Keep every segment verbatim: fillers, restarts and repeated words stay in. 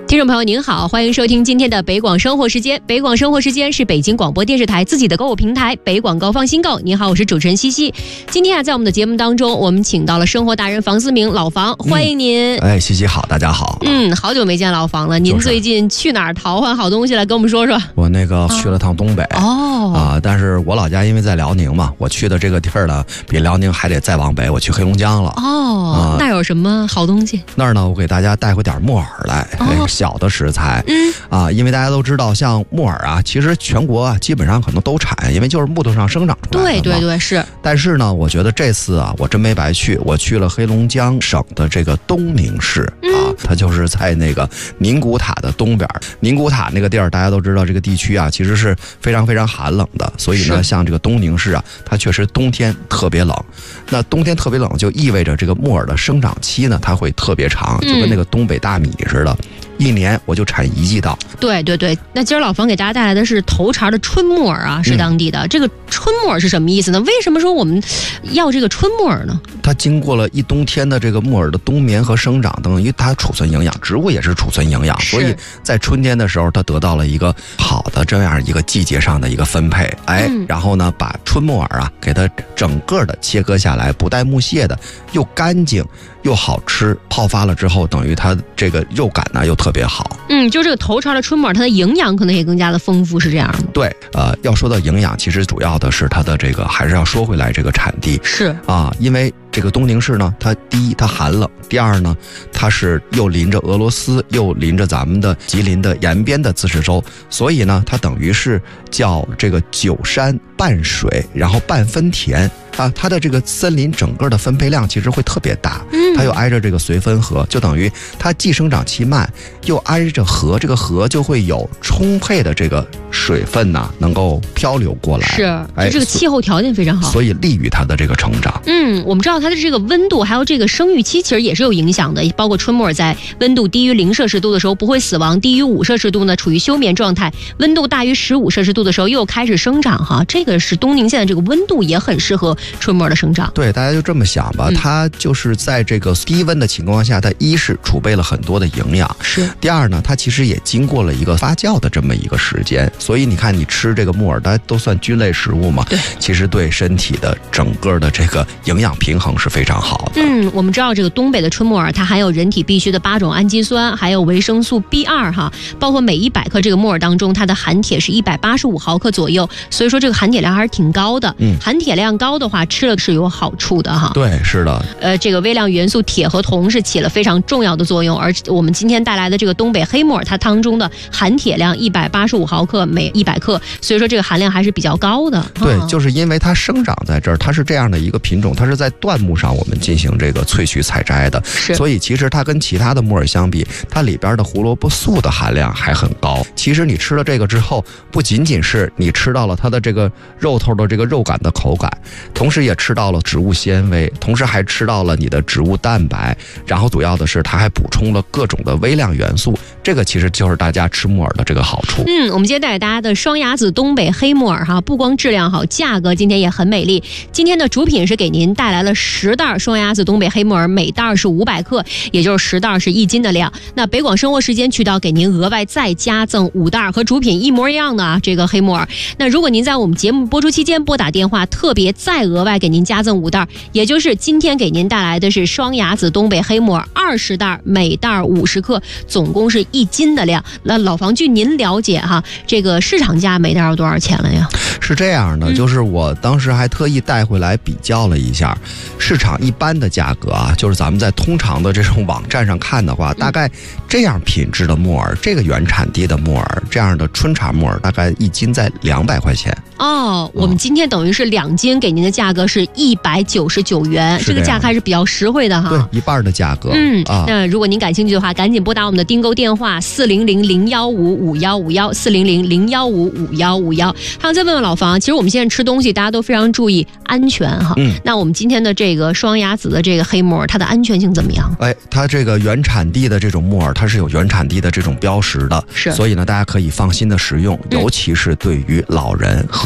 听众朋友您好，欢迎收听今天的北广生活时间。北广生活时间是北京广播电视台自己的购物平台北广高放心购。您好，我是主持人西西。今天啊，在我们的节目当中，我们请到了生活达人房思明老房，欢迎您。 嗯、哎，西西好，大家好。 嗯，好久没见老房了。您、就是、最近去哪儿淘换好东西了？跟我们说说。 我那个去了趟东北。 哦。 啊，但是我老家因为在辽宁嘛，我去的这个地儿呢，比辽宁还得再往北，我去黑龙江了。 哦。啊、那有什么好东西？ 那儿呢，我给大家带回点木耳来，哦、那个小的食材。嗯啊，因为大家都知道，像木耳啊，其实全国啊基本上可能都产，因为就是木头上生长出来的嘛。 对对对，是。 但是呢，我觉得这次啊，我真没白去，我去了黑龙江省的这个东宁市啊，它就是在那个宁古塔的东边。宁古塔那个地儿，大家都知道，这个地区啊，其实是非常非常寒冷的，所以呢，像这个东宁市啊，它确实冬天特别冷。那冬天特别冷，就意味着这个木耳的生长期呢，它会特别长，就跟那个东北大米似的。嗯，一年我就产一季稻。 对对对，那今儿老房给大家带来的是头茬的春木耳啊，是当地的、嗯、这个春木耳是什么意思呢？为什么说我们要这个春木耳呢？ 它经过了一冬天的这个木耳的冬眠和生长等于它储存营养，植物也是储存营养，所以在春天的时候它得到了一个好的这样一个季节上的一个分配。哎、嗯，然后呢把春木耳啊给它整个的切割下来，不带木屑的，又干净又好吃，泡发了之后等于它这个肉感呢又特别好。 嗯，就这个头茬的春木耳，它的营养可能也更加的丰富，是这样吗？ 对，呃，要说到营养，其实主要的是它的这个，还是要说回来这个产地是啊，因为这个东宁市呢，它第一它寒冷，第二呢，它是又临着俄罗斯，又临着咱们的吉林的延边的自治州，所以呢，它等于是叫这个九山半水，然后半分田。啊，它的这个森林整个的分配量其实会特别大，它又挨着这个绥芬河，就等于它既生长期慢，又挨着河，这个河就会有充沛的这个水分呢、啊，能够漂流过来。 是，就这个气候条件非常好， 所以利于它的这个成长。 嗯，我们知道它的这个温度还有这个生育期其实也是有影响的，包括春木耳在温度低于零摄氏度的时候不会死亡，低于五摄氏度呢处于休眠状态，温度大于十五摄氏度的时候又开始生长哈。这个是东宁县的这个温度也很适合春木耳的生长。 对，大家就这么想吧、嗯、它就是在这个低温的情况下，它一是储备了很多的营养， 是第二呢，它其实也经过了一个发酵的这么一个时间，所以你看你吃这个木耳，它都算菌类食物嘛， 对， 其实对身体的整个的这个营养平衡是非常好的。 嗯，我们知道这个东北的春木耳它含有人体必需的八种氨基酸，还有维生素 B 二 哈，包括每一百克这个木耳当中，它的含铁是一百八十五毫克左右，所以说这个含铁量还是挺高的。嗯，含铁量高的话，吃了是有好处的哈。 对，是的。 呃，这个微量元素铁和铜是起了非常重要的作用，而我们今天带来的这个东北黑木耳，它当中的含铁量一百八十五毫克每一百克，所以说这个含量还是比较高的。 对， 啊、 就是因为它生长在这儿，它是这样的一个品种，它是在椴木上我们进行这个萃取采摘的，所以其实它跟其他的木耳相比，它里边的胡萝卜素的含量还很高。其实你吃了这个之后，不仅仅是你吃到了它的这个肉头的这个肉感的口感，同时也吃到了植物纤维，同时还吃到了你的植物蛋白，然后主要的是它还补充了各种的微量元素，这个其实就是大家吃木耳的这个好处。 嗯，我们今天带给大家的双牙子东北黑木耳哈，不光质量好，价格今天也很美丽。今天的主品是给您带来了十袋双牙子东北黑木耳，每袋是五百克，也就是十袋是一斤的量。那北广生活时间渠道给您额外再加赠五袋和主品一模一样的啊这个黑木耳。那如果您在我们节目播出期间拨打电话，特别再额外给您加赠五袋，也就是今天给您带来的是双牙子东北黑木耳二十袋，每袋五十克，总共是一斤的量。那老房据您了解哈，这个市场价每袋要多少钱了呀？ 是这样的，就是我当时还特意带回来比较了一下，市场一般的价格啊，就是咱们在通常的这种网站上看的话，大概这样品质的木耳，这个原产地的木耳，这样的春茬木耳，大概一斤在两百块钱。 哦，我们今天等于是两斤给您的价格是一百九十九元，这个价格还是比较实惠的哈。 对，一半的价格。 嗯啊， 那如果您感兴趣的话，赶紧拨打我们的订购电话四零零零幺五五幺五幺四零零零幺五五幺五幺。还有再问问老房，其实我们现在吃东西大家都非常注意安全哈。嗯，那我们今天的这个双牙子的这个黑木耳，它的安全性怎么样？ 哎，它这个原产地的这种木耳，它是有原产地的这种标识的， 是， 所以呢，大家可以放心的食用，尤其是对于老人和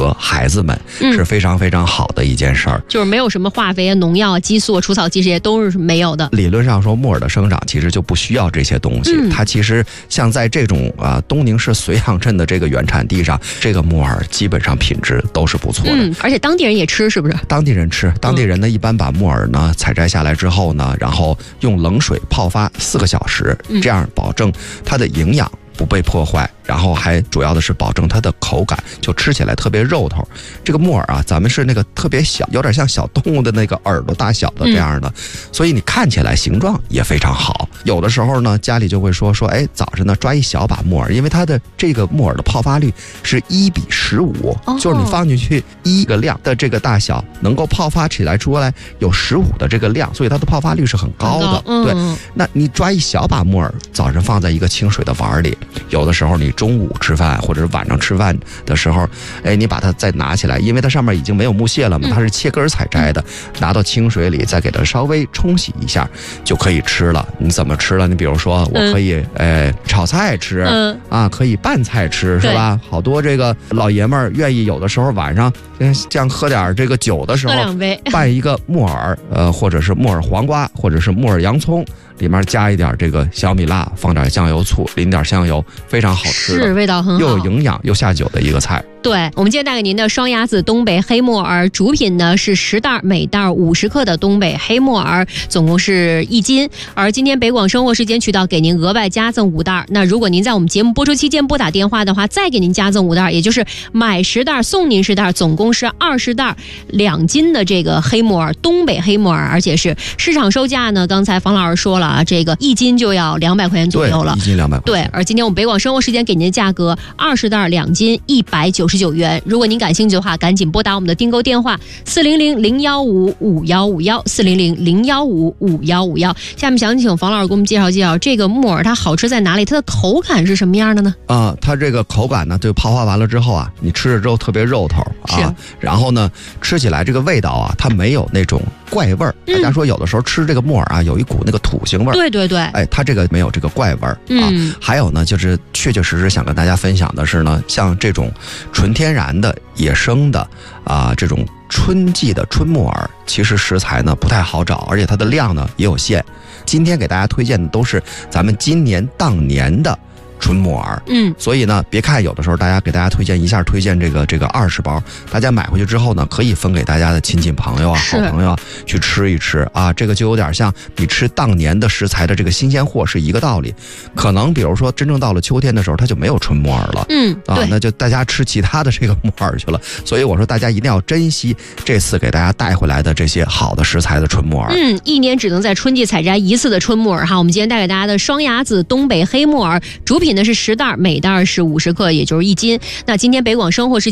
和孩子们， 嗯是非常非常好的一件事儿。 就是没有什么化肥啊、农药啊、激素啊、除草剂这些都是没有的。 理论上说，木耳的生长其实就不需要这些东西。 嗯、 它其实像在这种啊东宁市绥阳镇的这个原产地上，这个木耳基本上品质都是不错的。 嗯，而且当地人也吃，是不是？ 当地人吃，当地人呢、嗯、一般把木耳呢采摘下来之后呢，然后用冷水泡发四个小时，这样保证它的营养不被破坏，然后还主要的是保证它的口感，就吃起来特别肉头。这个木耳啊，咱们是那个特别小，有点像小动物的那个耳朵大小的这样的，嗯、所以你看起来形状也非常好。有的时候呢，家里就会说说，哎，早晨呢抓一小把木耳，因为它的这个木耳的泡发率是一比十五，就是你放进去一个量的这个大小，能够泡发起来出来有十五的这个量，所以它的泡发率是很高的。 高嗯、 对，那你抓一小把木耳，早晨放在一个清水的碗里。有的时候你中午吃饭或者是晚上吃饭的时候，哎，你把它再拿起来，因为它上面已经没有木屑了嘛，它是切根采摘的，拿到清水里再给它稍微冲洗一下就可以吃了。你怎么吃了？你比如说我可以哎炒菜吃，嗯、啊，可以拌菜吃，是吧？好多这个老爷们儿愿意有的时候晚上这样喝点这个酒的时候， 喝两杯， 拌一个木耳，呃，或者是木耳黄瓜，或者是木耳洋葱。里面加一点这个小米辣，放点酱油醋，淋点香油，非常好吃的， 是味道很好， 又有营养又下酒的一个菜。 对，我们今天带给您的双鸭子东北黑木耳，主品呢是十袋，每袋五十克的东北黑木耳，总共是一斤。而今天北广生活时间渠道给您额外加赠五袋。那如果您在我们节目播出期间拨打电话的话，再给您加赠五袋，也就是买十袋送您十袋，总共是二十袋，两斤的这个黑木耳，东北黑木耳，而且是市场售价呢，刚才房老师说了啊，这个一斤就要两百块钱左右了， 一斤两百块钱。 对，而今天我们北广生活时间给您的价格，二十袋两斤一百九十九元。如果您感兴趣的话，赶紧拨打我们的订购电话四零零零幺五五幺五幺四零零零幺五五幺五幺。下面想请房老师给我们介绍介绍这个木耳它好吃在哪里，它的口感是什么样的呢？ 啊、呃，它这个口感呢，就泡发完了之后啊，你吃了之后特别肉头啊，然后呢，吃起来这个味道啊，它没有那种怪味儿。大家说有的时候吃这个木耳啊，有一股那个土腥味儿。 对对对， 哎，它这个没有这个怪味儿啊。 嗯、 还有呢，就是确确实实想跟大家分享的是呢，像这种纯天然的野生的啊，这种春季的春木耳，其实食材呢不太好找，而且它的量呢也有限。今天给大家推荐的都是咱们今年当年的纯木耳， 嗯， 所以呢，别看有的时候大家给大家推荐一下，推荐这个这个二十包，大家买回去之后呢，可以分给大家的亲戚朋友啊、好朋友啊去吃一吃啊，这个就有点像你吃当年的食材的这个新鲜货是一个道理。可能比如说真正到了秋天的时候，它就没有纯木耳了， 嗯， 啊，那就大家吃其他的这个木耳去了。所以我说大家一定要珍惜这次给大家带回来的这些好的食材的纯木耳。 嗯，一年只能在春季采摘一次的春木耳哈。我们今天带给大家的双鸭子东北黑木耳，主品呢是十袋，每袋是五十克，也就是一斤。那今天北广生活是